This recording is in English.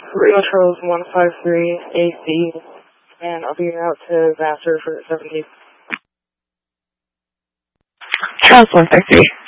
Radio Charles 153 AC, and I'll be out to Vassar for 70. Charles 153.